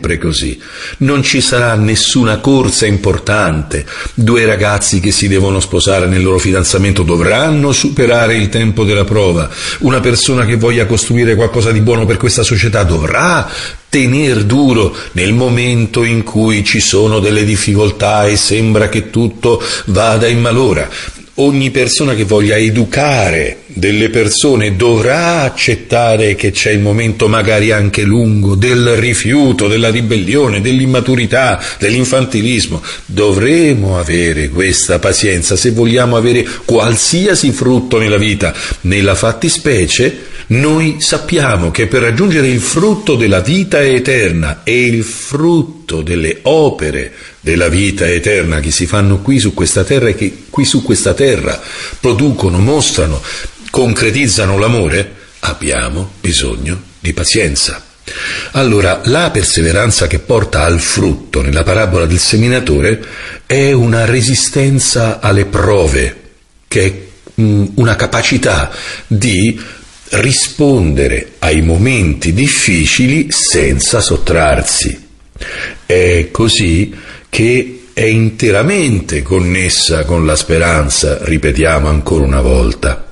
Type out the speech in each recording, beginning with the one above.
sempre così. Non ci sarà nessuna corsa importante. 2 ragazzi che si devono sposare nel loro fidanzamento dovranno superare il tempo della prova. Una persona che voglia costruire qualcosa di buono per questa società dovrà tener duro nel momento in cui ci sono delle difficoltà e sembra che tutto vada in malora. Ogni persona che voglia educare delle persone dovrà accettare che c'è il momento magari anche lungo del rifiuto, della ribellione, dell'immaturità, dell'infantilismo. Dovremo avere questa pazienza se vogliamo avere qualsiasi frutto nella vita. Nella fattispecie noi sappiamo che per raggiungere il frutto della vita eterna e il frutto delle opere della vita eterna che si fanno qui su questa terra e che qui su questa terra producono, mostrano, concretizzano l'amore, abbiamo bisogno di pazienza. Allora, la perseveranza che porta al frutto nella parabola del seminatore è una resistenza alle prove, che è una capacità di rispondere ai momenti difficili senza sottrarsi. È così che è interamente connessa con la speranza, ripetiamo ancora una volta.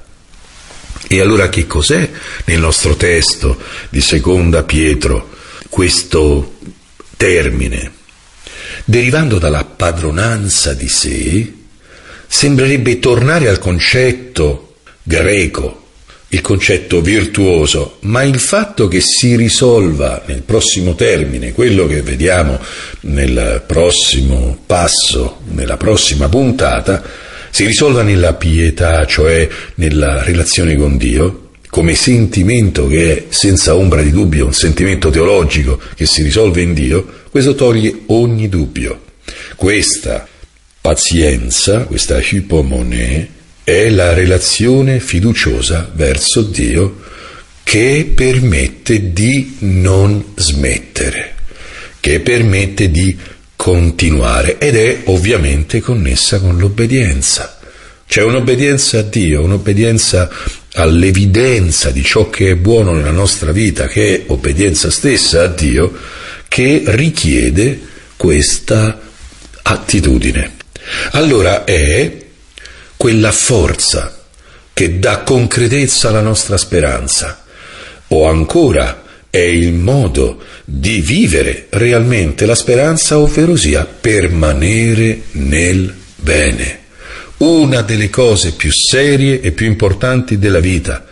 E allora che cos'è nel nostro testo di Seconda Pietro questo termine? Derivando dalla padronanza di sé, sembrerebbe tornare al concetto greco, il concetto virtuoso, ma il fatto che si risolva nel prossimo termine, quello che vediamo nel prossimo passo, nella prossima puntata, si risolva nella pietà, cioè nella relazione con Dio, come sentimento che è senza ombra di dubbio un sentimento teologico che si risolve in Dio, questo toglie ogni dubbio. Questa pazienza, questa hypomone, è la relazione fiduciosa verso Dio che permette di non smettere, che permette di continuare ed è ovviamente connessa con l'obbedienza. C'è un'obbedienza a Dio, un'obbedienza all'evidenza di ciò che è buono nella nostra vita, che è obbedienza stessa a Dio, che richiede questa attitudine. Allora è quella forza che dà concretezza alla nostra speranza, o ancora è il modo di vivere realmente la speranza, ovvero sia permanere nel bene. Una delle cose più serie e più importanti della vita,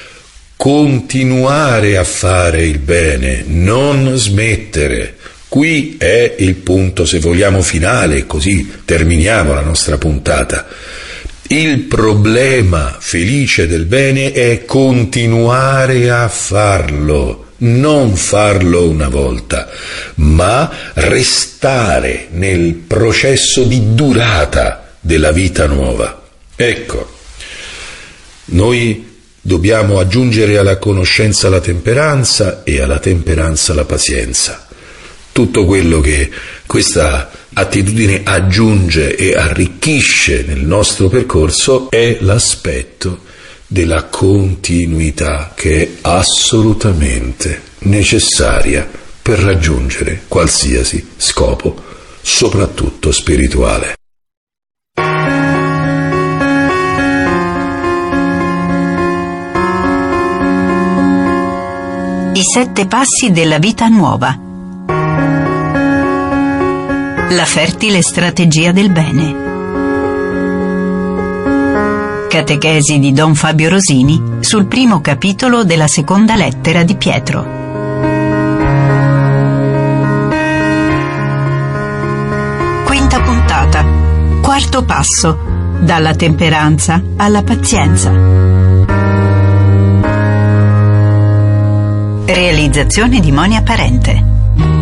continuare a fare il bene, non smettere. Qui è il punto, se vogliamo, finale, così terminiamo la nostra puntata. Il problema felice del bene è continuare a farlo, non farlo una volta, ma restare nel processo di durata della vita nuova. Ecco, noi dobbiamo aggiungere alla conoscenza la temperanza e alla temperanza la pazienza. Tutto quello che questa attitudine aggiunge e arricchisce nel nostro percorso è l'aspetto della continuità che è assolutamente necessaria per raggiungere qualsiasi scopo, soprattutto spirituale. I 7 passi della vita nuova. La fertile strategia del bene. Catechesi di Don Fabio Rosini sul primo capitolo della seconda lettera di Pietro. Quinta puntata. Quarto passo. Dalla temperanza alla pazienza. Realizzazione di Monia Parente.